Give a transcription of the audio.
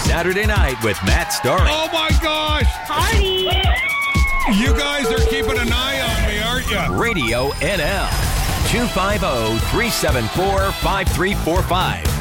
Saturday Night with Matt Starling. Oh, my gosh. Party! You guys are keeping an eye on me, aren't you? Radio NL. 250-374-5345.